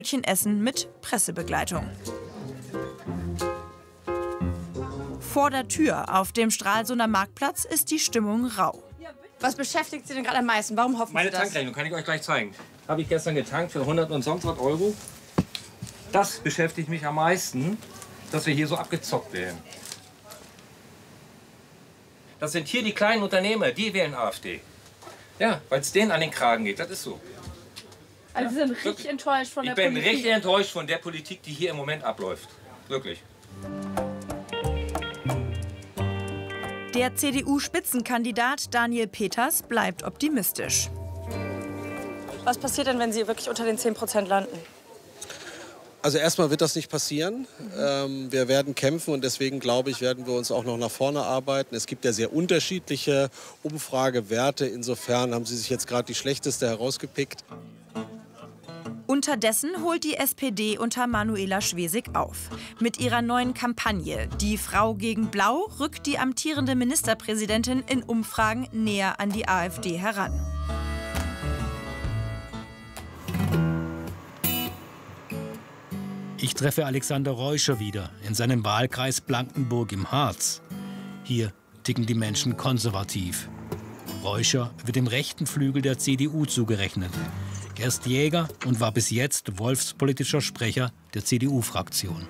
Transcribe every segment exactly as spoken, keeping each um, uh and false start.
Essen mit Pressebegleitung. Vor der Tür auf dem Stralsunder Marktplatz ist die Stimmung rau. Was beschäftigt Sie denn gerade am meisten? Warum hoffen Meine Sie das? Tankrechnung kann ich euch gleich zeigen. Habe ich gestern getankt für hundert und sonst was Euro. Das beschäftigt mich am meisten, dass wir hier so abgezockt werden. Das sind hier die kleinen Unternehmer, die wählen AfD. Ja, weil es denen an den Kragen geht, das ist so. Also Sie sind richtig enttäuscht von der Ich bin Politik? richtig enttäuscht von der Politik, die hier im Moment abläuft. Wirklich. Der C D U-Spitzenkandidat Daniel Peters bleibt optimistisch. Was passiert denn, wenn Sie wirklich unter den zehn Prozent landen? Also erstmal wird das nicht passieren. Ähm, wir werden kämpfen und deswegen glaube ich, werden wir uns auch noch nach vorne arbeiten. Es gibt ja sehr unterschiedliche Umfragewerte. Insofern haben Sie sich jetzt gerade die schlechteste herausgepickt. Unterdessen holt die S P D unter Manuela Schwesig auf. Mit ihrer neuen Kampagne Die Frau gegen Blau rückt die amtierende Ministerpräsidentin in Umfragen näher an die AfD heran. Ich treffe Alexander Reuscher wieder in seinem Wahlkreis Blankenburg im Harz. Hier ticken die Menschen konservativ. Reuscher wird dem rechten Flügel der C D U zugerechnet. Er ist Jäger und war bis jetzt wolfspolitischer Sprecher der C D U-Fraktion.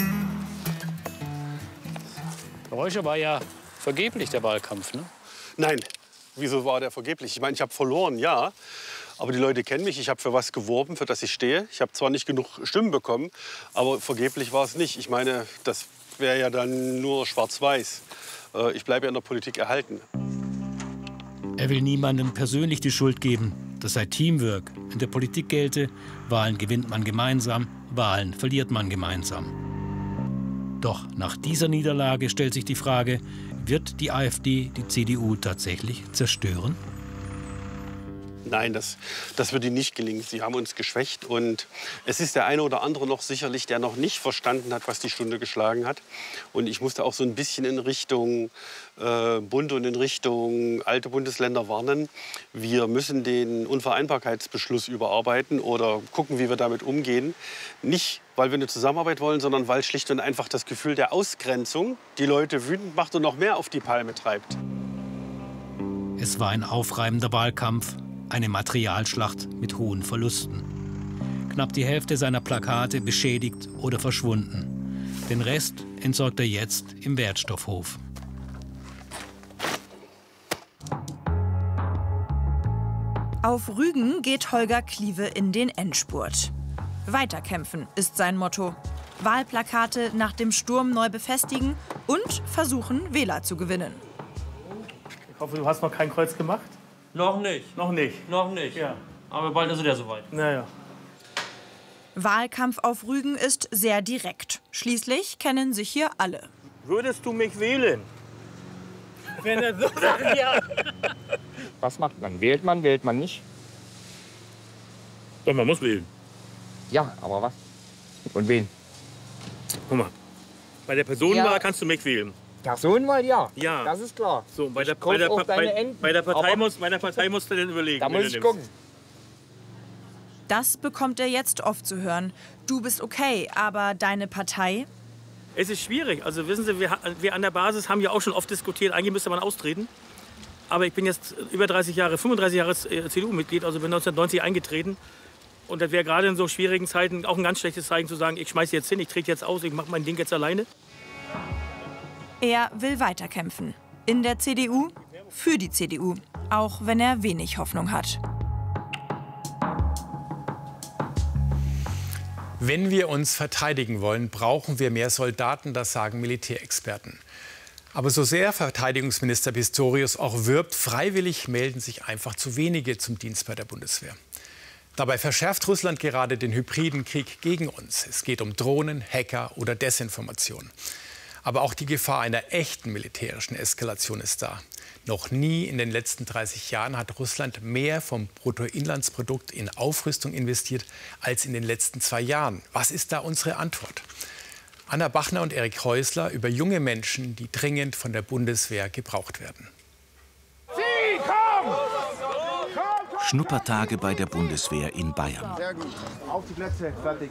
Reuscher war ja vergeblich, der Wahlkampf, ne? Nein, wieso war der vergeblich? Ich meine, ich habe verloren, ja. Aber die Leute kennen mich, ich habe für was geworben, für das ich stehe. Ich habe zwar nicht genug Stimmen bekommen, aber vergeblich war es nicht. Ich meine, das wäre ja dann nur schwarz-weiß. Ich bleibe ja in der Politik erhalten. Er will niemandem persönlich die Schuld geben. Das sei Teamwork. In der Politik gelte, Wahlen gewinnt man gemeinsam, Wahlen verliert man gemeinsam. Doch nach dieser Niederlage stellt sich die Frage, wird die AfD die C D U tatsächlich zerstören? Nein, das, das wird ihnen nicht gelingen. Sie haben uns geschwächt. Und es ist der eine oder andere noch sicherlich, der noch nicht verstanden hat, was die Stunde geschlagen hat. Und ich musste auch so ein bisschen in Richtung äh, Bund und in Richtung alte Bundesländer warnen. Wir müssen den Unvereinbarkeitsbeschluss überarbeiten oder gucken, wie wir damit umgehen. Nicht, weil wir eine Zusammenarbeit wollen, sondern weil schlicht und einfach das Gefühl der Ausgrenzung die Leute wütend macht und noch mehr auf die Palme treibt. Es war ein aufreibender Wahlkampf. Eine Materialschlacht mit hohen Verlusten. Knapp die Hälfte seiner Plakate beschädigt oder verschwunden. Den Rest entsorgt er jetzt im Wertstoffhof. Auf Rügen geht Holger Kliewe in den Endspurt. Weiterkämpfen ist sein Motto. Wahlplakate nach dem Sturm neu befestigen und versuchen, Wähler zu gewinnen. Ich hoffe, du hast noch kein Kreuz gemacht. Noch nicht. Noch nicht? Noch nicht. Ja. Aber bald ist er soweit. Naja. Wahlkampf auf Rügen ist sehr direkt. Schließlich kennen sich hier alle. Würdest du mich wählen? Wenn er so sagt, ja. Was macht man? Wählt man, wählt man nicht? Doch, man muss wählen. Ja, aber was? Und wen? Guck mal, bei der Personenwahl Ja. kannst du mich wählen. Personenwahl, ja. Ja. Das ist klar. So, bei der, Ich kauf bei der, auch bei, deine bei, Enten, bei der Partei aber- muss, bei der Partei musst du dann überlegen. Da wen muss du ich nimmst. gucken. Das bekommt er jetzt oft zu hören. Du bist okay, aber deine Partei? Es ist schwierig. Also wissen Sie, wir, ha- wir an der Basis haben ja auch schon oft diskutiert, eigentlich müsste man austreten. Aber ich bin jetzt über dreißig Jahre, fünfunddreißig Jahre äh, C D U-Mitglied, also bin neunzehnhundertneunzig eingetreten. Und das wäre gerade in so schwierigen Zeiten auch ein ganz schlechtes Zeichen zu sagen, ich schmeiße jetzt hin, ich trete jetzt aus, ich mache mein Ding jetzt alleine. Er will weiterkämpfen. In der C D U, für die C D U. Auch wenn er wenig Hoffnung hat. Wenn wir uns verteidigen wollen, brauchen wir mehr Soldaten, das sagen Militärexperten. Aber so sehr Verteidigungsminister Pistorius auch wirbt, freiwillig melden sich einfach zu wenige zum Dienst bei der Bundeswehr. Dabei verschärft Russland gerade den hybriden Krieg gegen uns. Es geht um Drohnen, Hacker oder Desinformation. Aber auch die Gefahr einer echten militärischen Eskalation ist da. Noch nie in den letzten dreißig Jahren hat Russland mehr vom Bruttoinlandsprodukt in Aufrüstung investiert als in den letzten zwei Jahren. Was ist da unsere Antwort? Anna Bachner und Erik Häusler über junge Menschen, die dringend von der Bundeswehr gebraucht werden. Sie, komm! Schnuppertage bei der Bundeswehr in Bayern. Sehr gut. Auf die Plätze, fertig.